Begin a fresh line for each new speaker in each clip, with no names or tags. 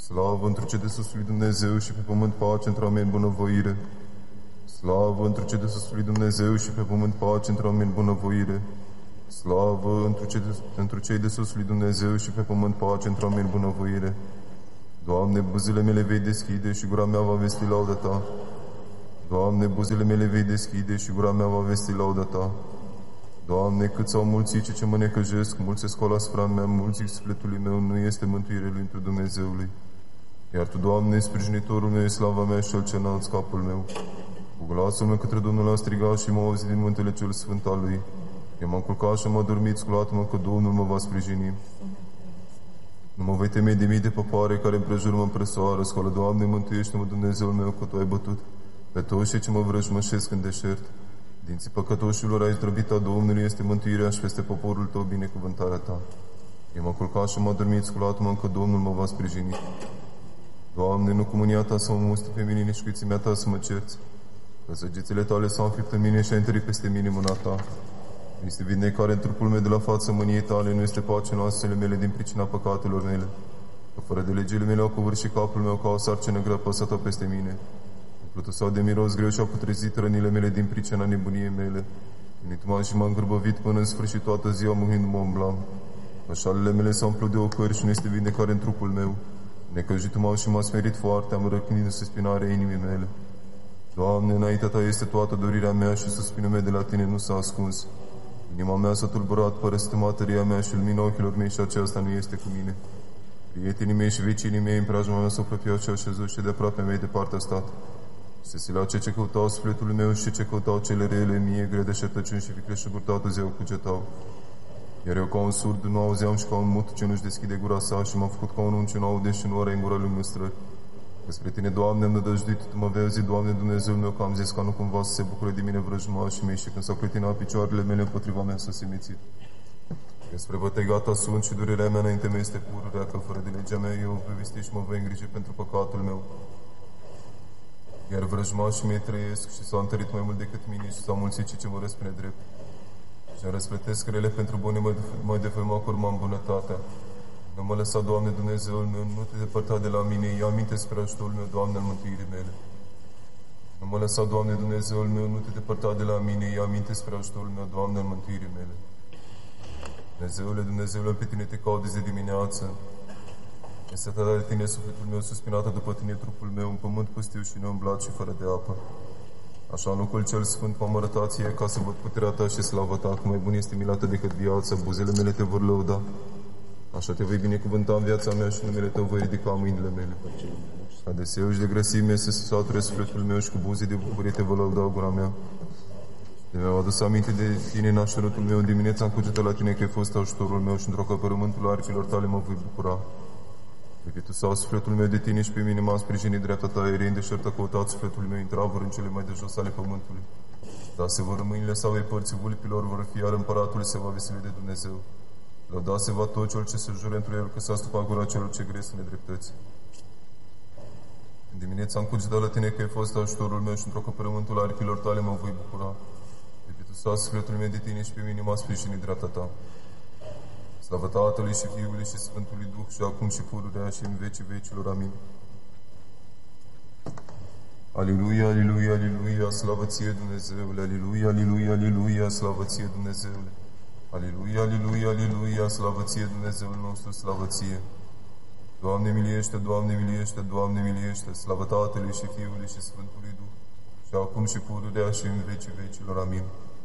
Slavă întru ce de sus lui Dumnezeu și pe pământ pace între oameni bunăvoire. Slavă întru ce de sus lui Dumnezeu și pe pământ pace între oameni bunăvoire. Slavă întru cei de sus lui Dumnezeu și pe pământ pace între oameni bunăvoire. Doamne, buzele mele vei deschide și gura mea va vesti lauda Ta. Doamne, buzele mele vei deschide și gura mea va vesti lauda Ta. Doamne, cât s-au mulțit cei ce mă necăjesc, mulți se scoală asupra mea, mulți sufletului meu nu este mântuire lui întru Dumnezeului. Iar Tu, Doamne, sprijinitorul meu, slava mea și cel ce înalt capul meu. Cu glasul meu către Domnul a strigat și m-a auzit din muntele cel sfânt al Lui. Eu m-am culcat și m-am dormit, sculat-mă că Domnul mă va sprijini. Nu mă voi teme de mii de popoare care împrejur mă împresoară. Scoală, Doamne, mântuiește-mă, Dumnezeul meu, că Tu ai bătut pe toți cei ce mă vrăjmășesc în deșert. Dinții păcătoșilor ai zdrobit a Domnului, este mântuirea și peste poporul Tău binecuvântarea Ta. Eu m-am culcat și m-am dormit, sculat-mă că Domnul mă va sprijini. Doamne, nu cu mânia Ta să mă musti pe mine, nici cu ițimea Ta să mă cerți. Că săgețile Tale s-au înfipt în mine și ai întărit peste mine mâna Ta. Nu este vindecare în trupul meu de la fața mâniei Tale, nu este pace în oasele mele din pricina păcatelor mele. Că fără de legile mele au covârșit capul meu ca o sarcină grea păsată peste mine. Plutul sau de miros greu și-au putrezit rănile mele din pricina nebuniei mele. Unit și m-am grăbăvit până în sfârșit toată ziua, mâhindu-mă umblam. Așalele mele s-au umplut de ocări și nu este vindecare în trupul meu. Necăjitul și m-a smerit foarte, am răcnindu-se spinarea inimii mele. Doamne, înaintea Ta este toată dorirea mea și suspinul meu de la Tine nu s-a ascuns. Inima mea s-a tulburat, părăsită materia mea și lumina ochilor mei și aceasta nu este cu mine. Prietenii mei și vecinii mei în preajma mea s-au apropiat și au șezut și de aproape mei departe a stat. Se sileau cei ce căutau sufletul meu și ce căutau cele rele mie, greu de șertăciuni și vicleșuguri toată ziua cugetau. Iar eu ca un surd nu auzeam și ca un mut ce nu-și deschide gura sa și m-am făcut ca un om ce nu aude și nu are în gura lui mustrări. Despre Tine, Doamne, am nădăjduit, Tu mă vei auzi, Doamne, Dumnezeul meu, că am zis ca nu cumva să se bucure de mine vrăjmașii mei și când s-au clătinat picioarele mele împotriva mea s-a semințit. Despre vătăgata sunt și durerea mea înainte mea este pururea, că fără de legea mea eu voi vesti și mă voi îngriji pentru păcatul meu. Iar vrăjmașii mei trăiesc și s-au întărit mai mult decât mine și s-au mulțit cei ce mă răspune drept. Și îmi răsplătesc rele pentru bune, mă defăima cu urma în bunătatea. Nu mă lăsa, Doamne, Dumnezeul meu, nu Te depărta de la mine, ia aminte spre ajutorul meu, Doamne, în mântuirii mele. Nu mă lăsa, Doamne, Dumnezeul meu, nu Te depărta de la mine, ia aminte spre ajutorul meu, Doamne, în mântuirii mele. Dumnezeule, pe Tine Te caut de dimineață. Este atât de Tine sufletul meu, suspinată după Tine trupul meu, în pământ pustiu și neumblat și fără de apă. Așa în locul cel sfânt m-am arătat Ție, ca să văd puterea Ta și slava Ta, că mai bun este milată decât viața, buzele mele Te vor lăuda. Așa Te voi binecuvânta în viața mea și numele Tău voi ridica mâinile mele. Adeseu și de grăsime să se sature sufletul meu și cu buze de bucurie Te voi lăuda gura mea. De mi-am adus aminte de Tine în așterutul meu, dimineața am cugetat la Tine că ai fost ajutorul meu și într-o căpărământul aripilor Tale mă voi bucura. Privitul sau sufletul meu de Tine și pe mine m-a sprijinit dreapta Ta, iar în deșert căutat sufletul meu, intravăr în cele mai de jos ale pământului. Da, se vor mâinile sau ei părții vulpilor vor fi, iar împăratul se va veseli de Dumnezeu. Lăuda se va tot cel ce se jure într el, că s-a stupat gura celor ce gresc nedreptăți. În dimineața am cugetat la Tine că ai fost ajutorul meu și într-o căpărământul aripilor Tale mă voi bucura. Privitul sau sufletul meu de Tine și pe mine m-a sprijinit dreapta Ta. Slavă Tatălui și Fiului și Sfântului Duh și acum și pururea și în vecii vecilor. Amin. Aliluia, aliluia, aliluia, slavă Ție, Dumnezeule, aliluia, aliluia, aliluia, slavă Ție, Dumnezeule. Aliluia, aliluia, aliluia, slavă Ție, Dumnezeul nostru, slavă Ție. Doamne miliește, Doamne miliește, Doamne miliește, slavă Tatălui și Fiului și Sfântului Duh și acum și pururea și în vecii vecilor. Amin.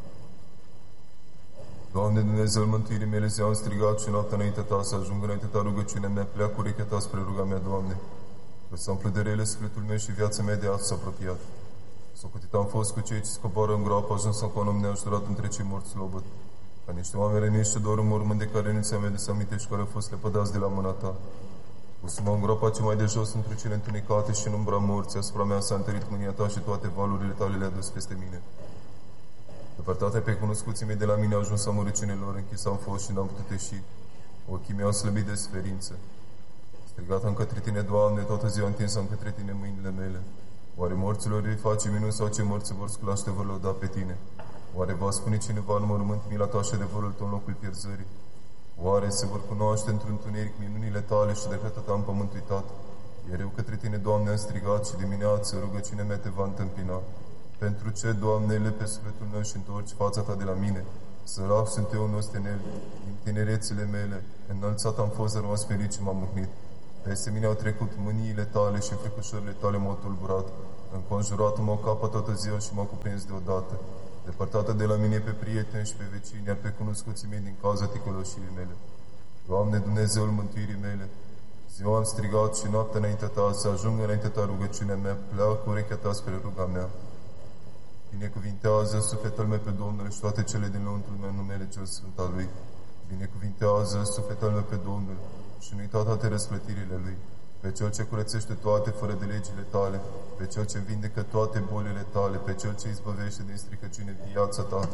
Doamne, Dumnezeul mântuirii mele, zi am strigat și noaptea înaintea Ta, să ajung înaintea Ta rugăciunea mea, pleacă urechea Ta spre ruga mea, Doamne. Că s-a umplut de rele sufletul meu și viața mea de azi s-a apropiat. Socotit am fost cu cei ce scobară în groapă, ajuns acum un om neajutorat între cei morți slobăt. Ca niște oameni răniți și doar în mormânt de care nu ți-am adus aminte și care au fost lepădați de la mâna Ta. Pus-mă în groapa ce mai de jos între cele întunecate și în umbra morții, asupra mea s-a întărit mânia Ta și toate valurile Tale le-a dus peste mine. Depărtate pe cunoscuții mei de la mine, a ajuns amărăciunilor, închis am fost și n-am putut ieși. Ochii mei au slăbit de suferință. Strigat am către Tine, Doamne, toată ziua întinsam către Tine mâinile mele. Oare morților îi face minuni sau ce morți vor scula și Te vor lăuda pe Tine? Oare va spune cineva în mormânt mila Ta și adevărul Tău în locul pierzării? Oare se vor cunoaște într-un întuneric minunile Tale și dreptatea Ta în pământ uitat? Iar eu către Tine, Doamne, am strigat și dimineață rugăciunea mea Te va întâmpina. Pentru ce, Doamne, lepe sufletul meu și întorci fața Ta de la mine? Sărac sunt eu, nostenel, din tinerețele mele, înălțat am fost, dar m-am smerit și m-am mâhnit. Peste mine au trecut mâniile Tale și înfricoșările Tale m-au tulburat. Înconjurat m-au capa toată ziua și m-au cuprins deodată. Depărtată de la mine pe prieteni și pe vecini, iar pe cunoscuții mei din cauza ticăloșirii mele. Doamne, Dumnezeul mântuirii mele, ziua am strigat și noaptea înaintea Ta, să ajungă înaintea Ta rugăciunea mea, pleacă urechea Ta spre ruga mea. Binecuvintează sufletul meu pe Domnul și toate cele din lăuntrul meu numele cel sfânt al Lui. Binecuvintează sufletul meu pe Domnul și nu uita toate răsplătirile Lui. Pe Cel ce curățește toate fără de legile Tale, pe Cel ce vindecă toate bolile Tale, pe Cel ce izbăvește din stricăciune viața Ta,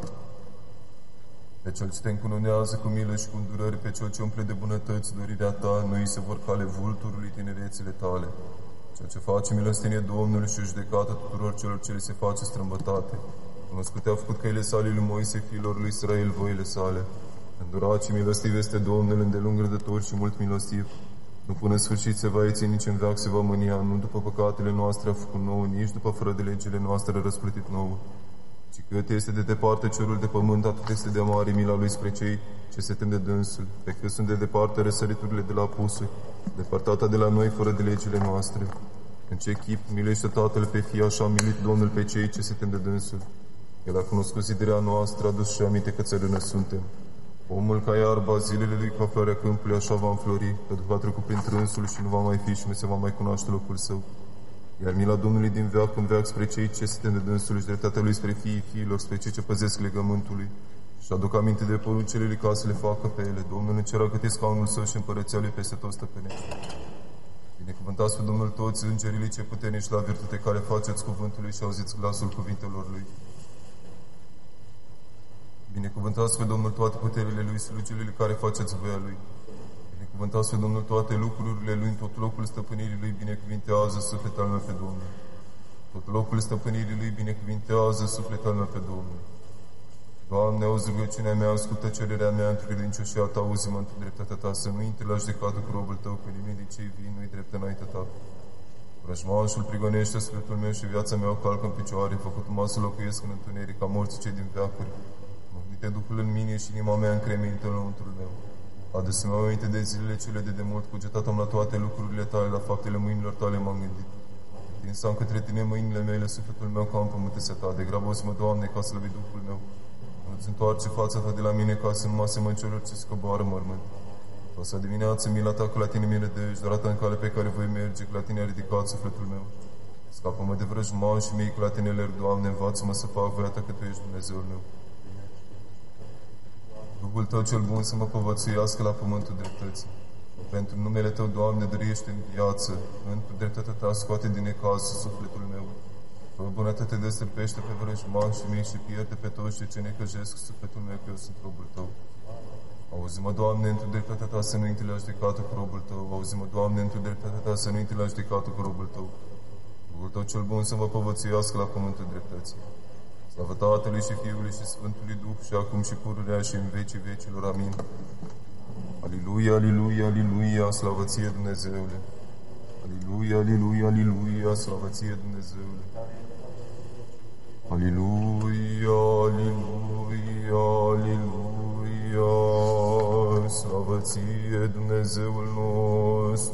pe Cel ce Te încununează cu milă și cu îndurări, pe Cel ce umple de bunătăți dorirea Ta, nu îi se vor cale vulturului tinerețile Tale. Cel ce face milostenie Domnului și judecată tuturor celor ce li se face strâmbătate. Cunoscute a făcut căile sale lui Moise, fiilor lui Israel, voile sale. Îndurat și milostiv este Domnul, îndelung rădător și mult milostiv. Nu până sfârșit se va ieți, nici în veac se va mânia, nu după păcatele noastre a făcut nouă, nici după fără de legile noastre a răsplătit nouă. Ci cât este de departe cerul de pământ, atât este de mare mila Lui spre cei ce se tem de dânsul, pe cât sunt de departe răsăriturile de la apusuri, depărtată de la noi fără de legile noastre. În ce chip milește Tatăl pe Fii, așa a milit Domnul pe cei ce se tem de dânsul. El a cunoscut zidirea noastră, a dus și aminte că țărână suntem. Omul ca iarba, zilele lui ca floarea câmpului, așa va înflori, că va trecut prin trânsul și nu va mai fi și nu se va mai cunoaște locul său. Iar mila Domnului din veac în veac spre cei ce se tem de dânsul și dreptatea Lui spre fiii fiilor, spre cei ce păzesc legământul Lui. Și aduc aminte de poruncile Lui ca să le facă pe ele. Domnul în cer a gătit scaunul Său și împărăția Lui peste toți stăpânește. Binecuvântați pe Domnul toți îngerii Lui ce puternici la virtute care faceți cuvântul Lui și auziți glasul cuvintelor Lui. Binecuvântați pe Domnul toate puterile Lui, slujile Lui care faceți voia Lui. Binecuvântați pe Domnul toate lucrurile Lui, în tot locul stăpânirii Lui, binecuvintează sufletul meu pe Domnul. Tot locul stăpânirii Lui, binecuvintează sufletul meu pe Domnul. Doamne, auzi rugăciunea mea, ascultă cererea mea, într-o credincioșia Ta, auzi-mă într dreptatea Ta, să nu intri la judecată cu robul Tău, că nimic din cei vii nu-i drept înaintea Ta. Vrăjmașul prigonește sufletul meu și viața mea o calcă în picioare, făcut-mă să locuiesc în întuneric, ca morții cei din veacuri. Mâhnite Duhul în mine și inima mea încrementă în lăuntrul meu. Adu-mi aminte de zilele cele de demult, cugetat am la toate lucrurile Tale, la faptele mâinilor Tale m-am gândit. Întins am către Tine mâinile mele, sufletul meu ca în pământul setat. De grabă auzi-mă, Doamne, ca să slăvi Duhul meu. Nu-ți întoarce fața Ta de la mine, ca să nu mă asemăn celor ce scoboară mormânt. Păsa dimineață, mila Ta, că la Tine mi-e nădejde, doar în cale pe care voi merge, că la Tine a ridicat sufletul meu. Scapă-mă de vrăjmașii mei, că la Tine lerg, Doamne, învață-mă să fac voia Ta, că Tu ești Dumnezeul meu. Duhul Tău cel bun să mă povățuiască la pământul dreptății. Pentru numele Tău, Doamne, dăruiește în viață, într dreptatea Ta scoate din necaz sufletul meu. Fă bunătate destârpește pe vrăjmașii mei și pierde pe toți ce necăjesc sufletul meu, că eu sunt robul Tău. Auzi-mă, Doamne, într dreptatea Ta să nu intri la judecată cu robul Tău. Auzi-mă, Doamne, într dreptatea Ta să nu intri la judecată cu robul Tău. Duhul Tău cel bun să mă povățuiască la pământul dreptății. Slavă Tatălui și Fiului și Sfântului Duh și acum și pururea și în vecii vecilor. Amin. Aliluia, aliluia, aliluia, slavă Ție, Dumnezeule. Aliluia, aliluia, aliluia, slavă Ție, Dumnezeule. Aliluia, aliluia, aliluia, slavă Ție, Dumnezeul nostru.